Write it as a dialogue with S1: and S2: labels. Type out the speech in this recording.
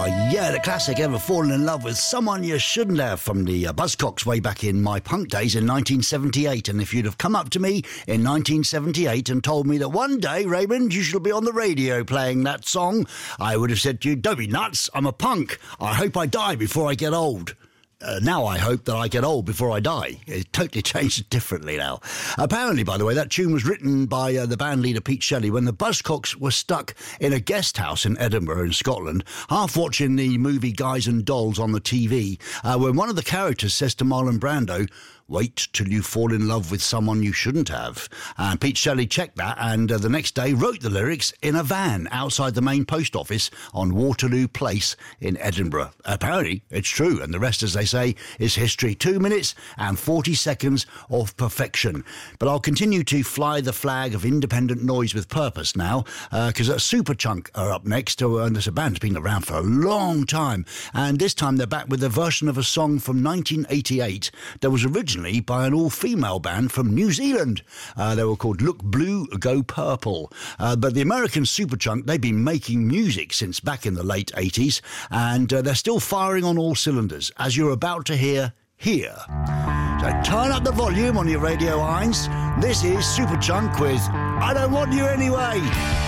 S1: Yeah, the classic Ever Fallen in Love with Someone You Shouldn't Have from the Buzzcocks way back in my punk days in 1978. And if you'd have come up to me in 1978 and told me that one day, Raymond, you shall be on the radio playing that song, I would have said to you, don't be nuts, I'm a punk. I hope I die before I get old. Now I hope that I get old before I die. It totally changed differently now. Apparently, by the way, that tune was written by the band leader Pete Shelley when the Buzzcocks were stuck in a guest house in Edinburgh in Scotland, half watching the movie Guys and Dolls on the TV, when one of the characters says to Marlon Brando, "Wait till you fall in love with someone you shouldn't have." And Pete Shelley checked that and the next day wrote the lyrics in a van outside the main post office on Waterloo Place in Edinburgh. Apparently, it's true, and the rest, as they say, is history. 2 minutes and 40 seconds of perfection. But I'll continue to fly the flag of independent noise with purpose now, because Superchunk are up next, and it's a band that's been around for a long time, and this time they're back with a version of a song from 1988 that was originally by an all-female band from New Zealand. They were called Look Blue, Go Purple. But the American Superchunk, they've been making music since back in the late 80s, and they're still firing on all cylinders, as you're about to hear here. So turn up the volume on your radio irons. This is Superchunk with I Don't Want You Anyway.